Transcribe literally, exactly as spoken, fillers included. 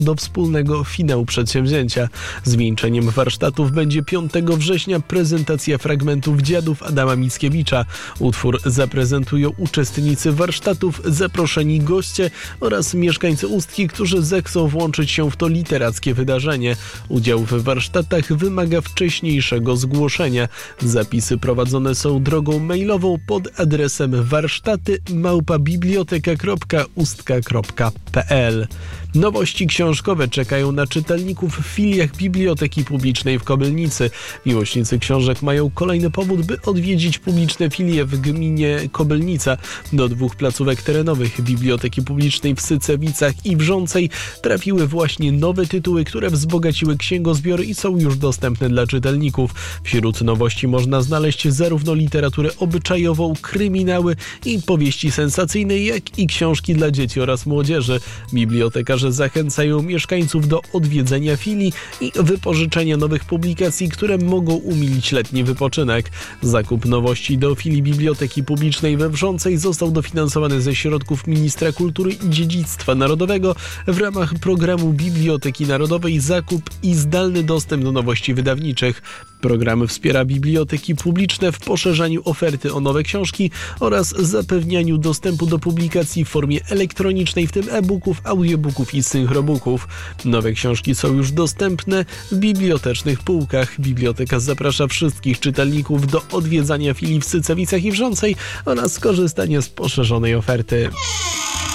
do wspólnego finału przedsięwzięcia. Zwieńczeniem warsztatów będzie piątego września prezentacja fragmentów Dziadów Adama Mickiewicza. Utwór zaprezentują uczestnicy warsztatów, zaproszeni goście oraz mieszkańcy Ustki, którzy zechcą włączyć się w to literackie wydarzenie. Udział w warsztatach wymaga wcześniejszego zgłoszenia. Zapisy prowadzone są drogą mailową pod adresem warsztaty małpa biblioteka kropka ustka kropka p l. Nowości książkowe czekają na czytelników w filiach Biblioteki Publicznej w Kobylnicy. Miłośnicy książek mają kolejny powód, by odwiedzić publiczne filie w gminie Kobylnica. Do dwóch placówek terenowych Biblioteki Publicznej w Sycewicach i Wrzącej trafiły właśnie nowe tytuły, które wzbogaciły księgozbiory i są już dostępne dla czytelników. Wśród nowości można znaleźć zarówno literaturę obyczajową, kryminały i powieści sensacyjne, jak i książki dla dzieci oraz młodzieży. Bibliotekarze zachęcają mieszkańców do odwiedzenia filii i wypożyczenia nowych publikacji, które mogą umilić letni wypoczynek. Zakup nowości do filii Biblioteki Publicznej we Wrzącej został dofinansowany ze środków Ministra Kultury i Dziedzictwa Narodowego w ramach programu Biblioteki Narodowej Zakup i zdalny dostęp do nowości wydawniczych. Program wspiera biblioteki publiczne w poszerzaniu oferty o nowe książki oraz zapewnianiu dostępu do publikacji w formie elektronicznej, w tym e-booków, audiobooków i synchробooków. Nowe książki są już dostępne w bibliotecznych półkach. Biblioteka zaprasza wszystkich czytelników do odwiedzania filii w Sycewicach i Wrzącej oraz skorzystania z poszerzonej oferty.